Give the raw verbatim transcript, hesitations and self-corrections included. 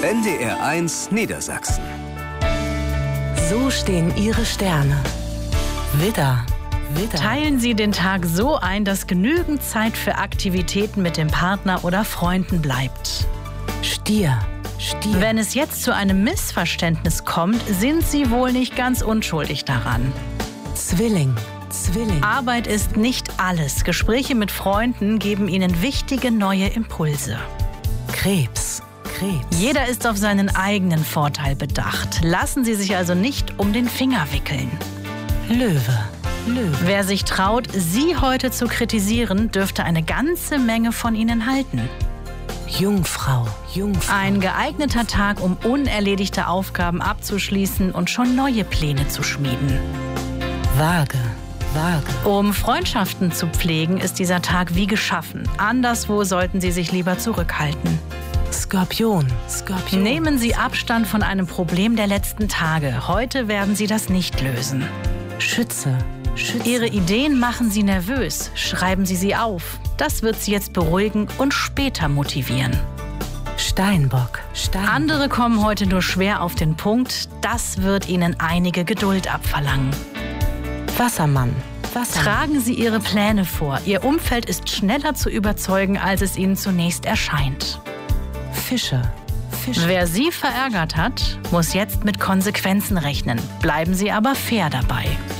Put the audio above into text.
N D R eins Niedersachsen. So stehen Ihre Sterne. Widder, Widder. Teilen Sie den Tag so ein, dass genügend Zeit für Aktivitäten mit dem Partner oder Freunden bleibt. Stier, Stier. Wenn es jetzt zu einem Missverständnis kommt, sind Sie wohl nicht ganz unschuldig daran. Zwilling, Zwilling. Arbeit ist nicht alles. Gespräche mit Freunden geben Ihnen wichtige neue Impulse. Krebs, Krebs. Jeder ist auf seinen eigenen Vorteil bedacht. Lassen Sie sich also nicht um den Finger wickeln. Löwe, Löwe. Wer sich traut, Sie heute zu kritisieren, dürfte eine ganze Menge von Ihnen halten. Jungfrau, Jungfrau. Ein geeigneter Tag, um unerledigte Aufgaben abzuschließen und schon neue Pläne zu schmieden. Waage, Waage. Um Freundschaften zu pflegen, ist dieser Tag wie geschaffen. Anderswo sollten Sie sich lieber zurückhalten. Skorpion, Skorpion. Nehmen Sie Abstand von einem Problem der letzten Tage. Heute werden Sie das nicht lösen. Schütze, Schütze. Ihre Ideen machen Sie nervös. Schreiben Sie sie auf. Das wird Sie jetzt beruhigen und später motivieren. Steinbock, Steinbock. Andere kommen heute nur schwer auf den Punkt. Das wird Ihnen einige Geduld abverlangen. Wassermann, Wassermann. Tragen Sie Ihre Pläne vor. Ihr Umfeld ist schneller zu überzeugen, als es Ihnen zunächst erscheint. Fische, Fische. Wer Sie verärgert hat, muss jetzt mit Konsequenzen rechnen. Bleiben Sie aber fair dabei.